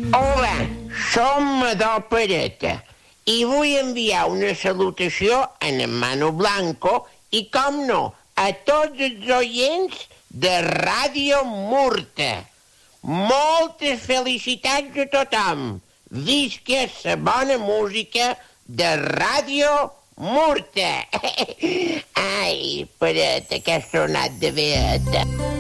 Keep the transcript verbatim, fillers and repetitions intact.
Hola, som Madó Pereta i vull enviar una salutació a en Manu Blanco i, com no, a tots els oients de Ràdio Murta. Moltes felicitats a tothom. Visca la bona música de Ràdio Murta. Ai, Pereta, que has sonat de beata.